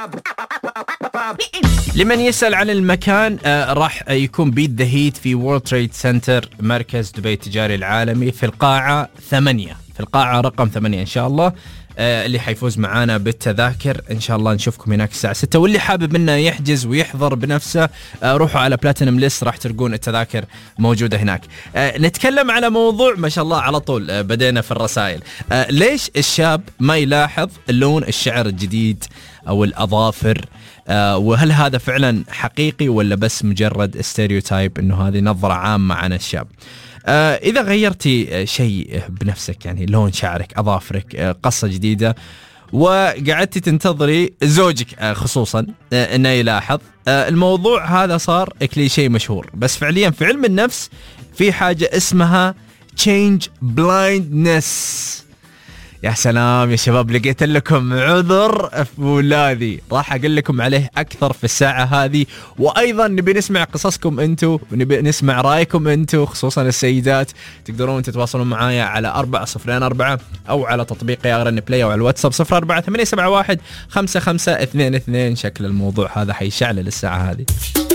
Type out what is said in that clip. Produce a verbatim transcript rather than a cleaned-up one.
لمن يسأل عن المكان، آه راح يكون بيت ذا هيت في وورلد تريد سنتر، مركز دبي التجاري العالمي، في القاعة ثمانية، في القاعة رقم ثمانية إن شاء الله. آه اللي حيفوز معانا بالتذاكر إن شاء الله نشوفكم هناك الساعة ستة، واللي حابب منا يحجز ويحضر بنفسه آه روحوا على بلاتينم ليست، راح تلقون التذاكر موجودة هناك. آه نتكلم على موضوع ما شاء الله على طول، آه بدينا في الرسائل. آه ليش الشاب ما يلاحظ لون الشعر الجديد أو الأظافر؟ آه وهل هذا فعلا حقيقي ولا بس مجرد استيريوتايب إنه هذه نظرة عامة عن الشاب؟ آه إذا غيرتي شيء بنفسك، يعني لون شعرك، أظافرك، آه قصة جديدة، وقعدتي تنتظري زوجك آه خصوصا آه إنه يلاحظ، آه الموضوع هذا صار كليشيه مشهور، بس فعليا في علم النفس في حاجة اسمها change blindness. يا سلام يا شباب، لقيت لكم عذر فولاذي راح أقول لكم عليه أكثر في الساعة هذه، وأيضا نبي نسمع قصصكم أنتو، ونبي نسمع رأيكم أنتو خصوصا السيدات. تقدرون تتواصلون معايا على أربعة صفرين أربعة أو على تطبيق يا غرن بلاي أو على الواتساب صفر أربعة ثمانية سبعة واحد خمسة خمسة اثنين اثنين. شكل الموضوع هذا حيشعل الساعة هذه.